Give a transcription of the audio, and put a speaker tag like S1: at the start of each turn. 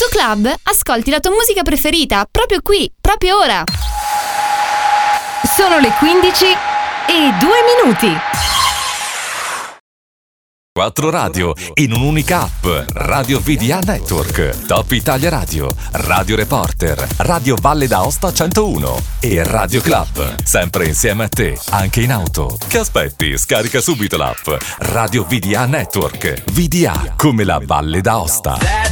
S1: Club ascolti la tua musica preferita proprio qui, proprio ora.
S2: Sono le 15 e 2 minuti.
S3: 4 radio in un'unica app. Radio VDA Network, Top Italia Radio, Radio Reporter, Radio Valle d'Aosta 101 e Radio Club. Sempre insieme a te, anche in auto. Che aspetti? Scarica subito l'app. Radio VDA Network. VDA come la Valle d'Aosta.